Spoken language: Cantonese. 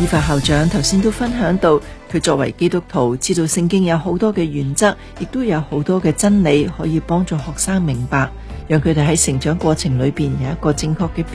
以法校長頭先都分享到，佢作為基督徒，知道聖經有好多嘅原則，亦都有好多嘅真理可以幫助學生明白，讓佢哋喺成長過程裏邊有一個正確嘅